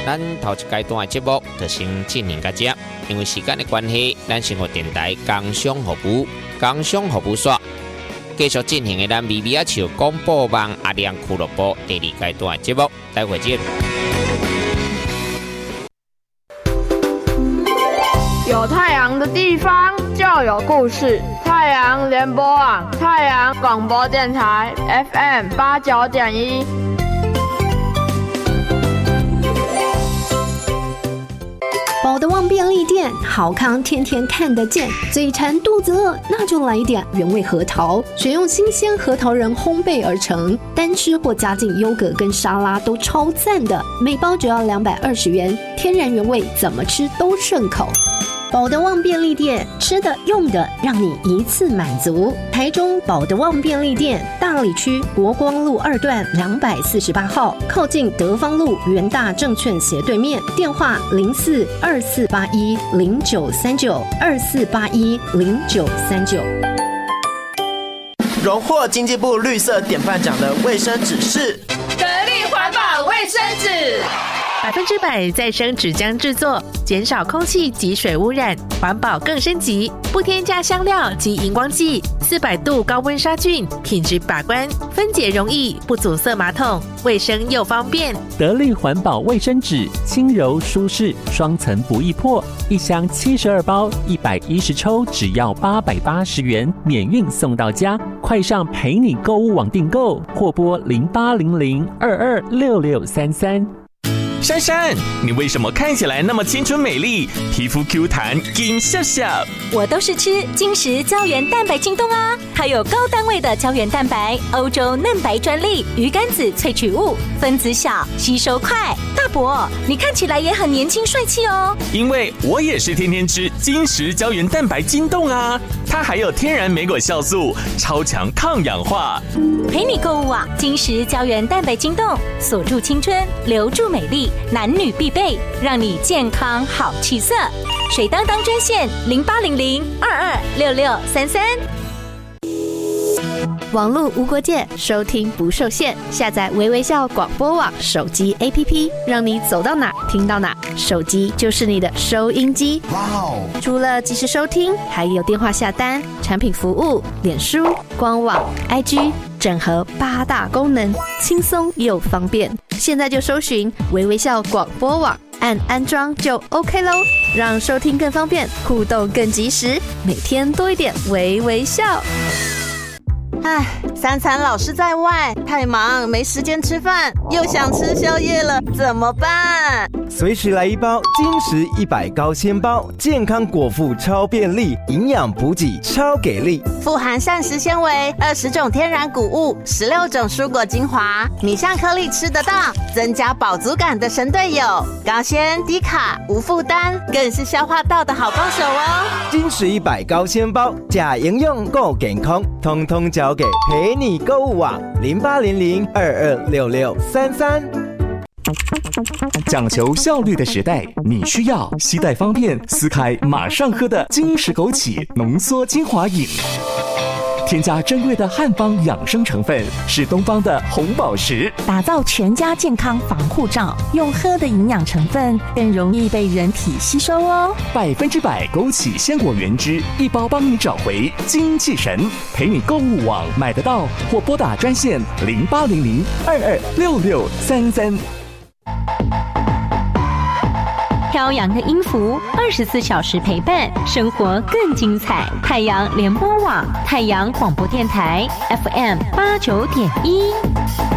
咱头一阶段的节目就先进行到这，因为时间的关系，咱生活电台工商服务所继续进行的咱微微仔笑广播网阿亮俱乐部第2阶段的节目，待会见。 有太阳的地方就有故事。太阳联播网，太阳广播电台 FM89.1。 宝德旺便利店，好康天天看得见。嘴馋肚子饿，那就来一点原味核桃，选用新鲜核桃仁烘焙而成，单吃或加进优格跟沙拉都超赞的。每包只要220元，天然原味，怎么吃都顺口。宝德旺便利店，吃的用的让你一次满足。台中宝德旺便利店，大里区国光路2段248号，靠近德芳路元大证券斜对面，电话042481093924810939。 荣获经济部绿色典范奖的卫生纸是得力环保卫生纸，100%再生纸浆制作，减少空气及水污染，环保更升级，不添加香料及荧光剂，400度高温杀菌，品质把关，分解容易，不阻塞马桶，卫生又方便。 得力环保卫生纸，轻柔舒适，双层不易破，一箱72包，110抽，只要880元，免运送到家。快上陪你购物网订购，或拨0800226633。 珊珊，你为什么看起来那么青春美丽，皮肤 Q 弹金笑笑？ 我都是吃金石胶原蛋白晶冻啊，它有高单位的胶原蛋白，欧洲嫩白专利，鱼肝子萃取物，分子小，吸收快。大伯，你看起来也很年轻帅气哦。 因为我也是天天吃金石胶原蛋白晶冻啊，它还有天然莓果酵素，超强抗氧化。 陪你购物啊，金石胶原蛋白晶冻，锁住青春，留住美丽。男女必备，让你健康好气色。水当当专线0800226633。 网络无国界，收听不受限。下载微微笑广播网手机 APP， 让你走到哪听到哪，手机就是你的收音机。哇哦！除了即时收听，还有电话下单、产品服务、脸书、官网、IG， 整合8大功能，轻松又方便。现在就搜寻微微笑广播网，按安装就 OK 咯，让收听更方便，互动更及时，每天多一点微微笑。 唉，3餐老是在外，太忙没时间吃饭，又想吃宵夜了，怎么办？ 随时来一包金石100高纤包，健康果腹超便利，营养补给超给力， 富含膳食纤维，20种天然谷物，16种蔬果精华，米香颗粒吃得到，增加饱足感的神队友，高纤低卡无负担，更是消化道的好帮手哦。 金石100高纤包，假营养够健康，通通交给陪你购物网0800226633。 讲求效率的时代，你需要携带方便、撕开马上喝的金石枸杞浓缩精华饮。添加珍贵的汉方养生成分，是东方的红宝石， 打造全家健康防护罩，用喝的营养成分更容易被人体吸收哦。 100%枸杞鲜果原汁，一包帮你找回精气神。陪你购物网买得到，或拨打专线0800226633。 飘扬的音符，24小时陪伴，生活更精彩。太阳联播网，太阳广播电台 FM89.1。